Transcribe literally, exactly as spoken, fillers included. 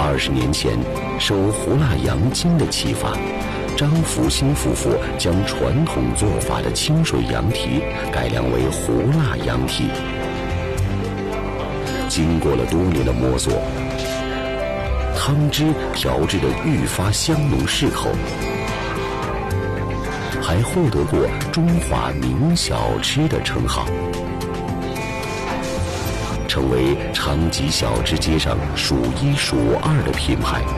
二十年前，受胡辣羊筋的启发，张福兴夫妇将传统做法的清水羊蹄改良为胡辣羊蹄。经过了多年的摸索，汤汁调制的愈发香浓适口，还获得过中华名小吃的称号，成为昌吉小吃街上数一数二的品牌。